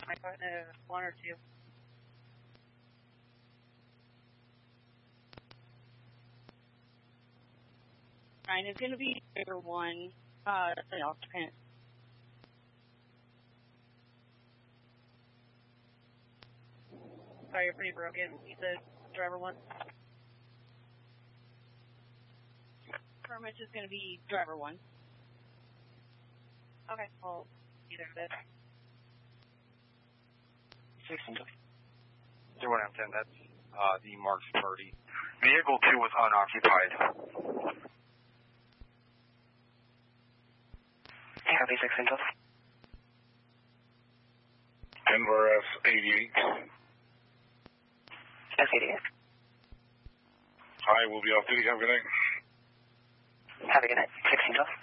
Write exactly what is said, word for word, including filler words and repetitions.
I got uh, one or two. Ryan is going to be driver one, uh, the occupant. Sorry, you're pretty broken. You said driver one. Kermit is going to be driver one. Okay, well, either of it. Six and zero one M ten, that's uh, the Marks party. Vehicle two was unoccupied. Copy, six Angels. Denver S eighty-eight. S eighty-eight. Hi, we'll be off duty. Have a good night. Have a good night. six Angels.